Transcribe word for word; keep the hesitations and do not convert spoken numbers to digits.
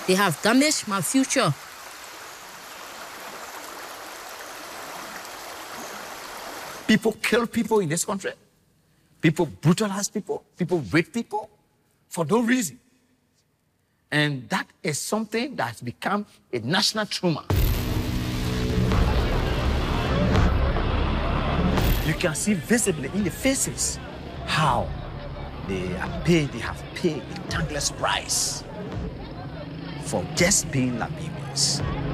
They have damaged my future. People kill people in this country. People brutalize people. People rape people for no reason. And that is something that has become a national trauma. You can see visibly in the faces how they are paid, they have paid a thankless price for just being Liberians.